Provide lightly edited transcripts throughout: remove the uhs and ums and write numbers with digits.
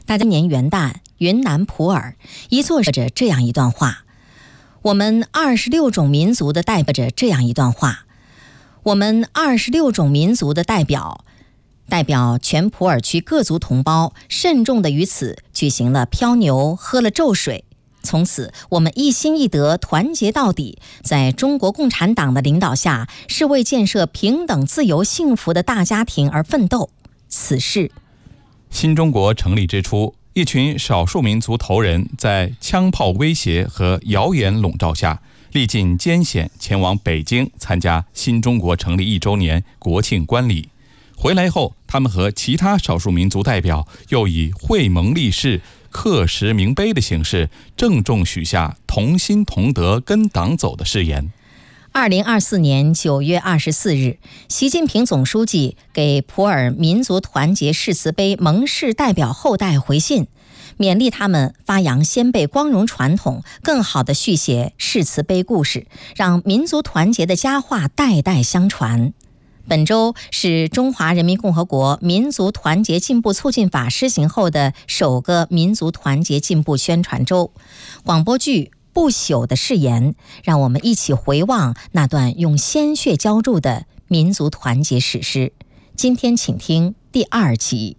大家年元旦，云南普洱一座着这样一段话：我们26种民族的代表着这样一段话，我们26种民族的代表全普洱区各族同胞慎重地于此举行了漂牛，喝了咒水。从此我们一心一德，团结到底，在中国共产党的领导下，是为建设平等自由幸福的大家庭而奋斗。此事新中国成立之初，一群少数民族头人在枪炮威胁和谣言笼罩下，历尽艰险前往北京参加新中国成立1周年国庆观礼。回来后，他们和其他少数民族代表又以会盟立誓、刻实铭碑的形式，郑重许下同心同德跟党走的誓言。 2024年9月24日，习近平总书记给普洱民族团结誓词碑盟誓代表后代回信，勉励他们发扬先辈光荣传统，更好地续写誓词碑故事，让民族团结的佳话代代相传。本周是中华人民共和国民族团结进步促进法施行后的首个民族团结进步宣传周。广播剧不朽的誓言，让我们一起回望那段用鲜血浇筑的民族团结史诗。今天请听第2集。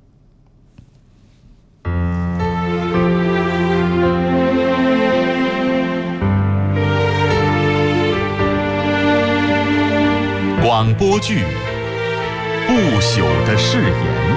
广播剧《不朽的誓言》。